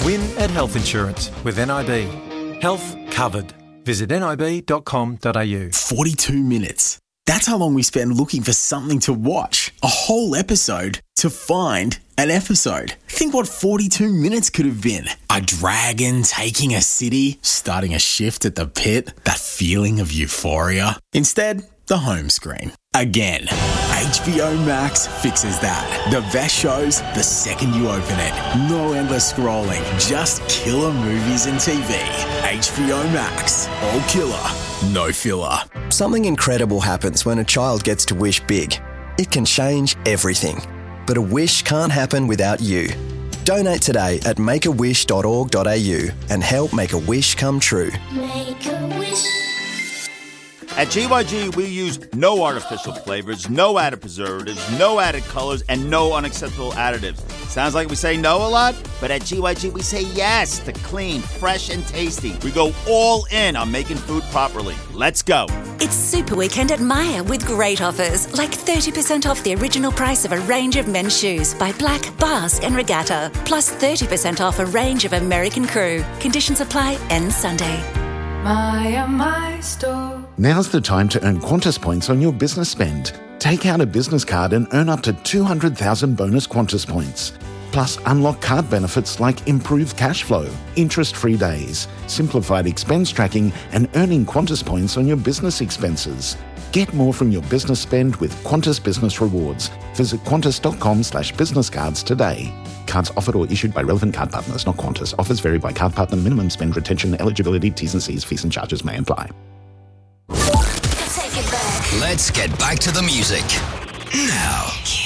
Win at health insurance with NIB. Health covered. Visit nib.com.au. 42 minutes. That's how long we spend looking for something to watch. A whole episode to find an episode. Think what 42 minutes could have been. A dragon taking a city, starting a shift at the pit, that feeling of euphoria. Instead, the home screen. Again, HBO Max fixes that. The best shows the second you open it. No endless scrolling, just killer movies and TV. HBO Max. All killer, no filler. Something incredible happens when a child gets to wish big. It can change everything. But a wish can't happen without you. Donate today at makeawish.org.au and help make a wish come true. Make a wish. At GYG, we use no artificial flavors, no added preservatives, no added colors, and no unacceptable additives. Sounds like we say no a lot, but at GYG, we say yes to clean, fresh, and tasty. We go all in on making food properly. Let's go. It's Super Weekend at Myer with great offers, like 30% off the original price of a range of men's shoes by Black, Bars, and Regatta, plus 30% off a range of American Crew. Conditions apply, ends Sunday. My store. Now's the time to earn Qantas points on your business spend. Take out a business card and earn up to 200,000 bonus Qantas points. Plus, unlock card benefits like improved cash flow, interest-free days, simplified expense tracking, and earning Qantas points on your business expenses. Get more from your business spend with Qantas Business Rewards. Visit qantas.com/business cards today. Cards offered or issued by relevant card partners, not Qantas. Offers vary by card partner. Minimum spend, retention, eligibility, T's and C's, fees and charges may apply. Take it back. Let's get back to the music. Now.